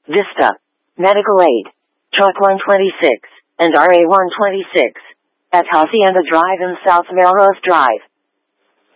Vista, Medical Aid, Truck 126, and RA 126, at Hacienda Drive and South Melrose Drive.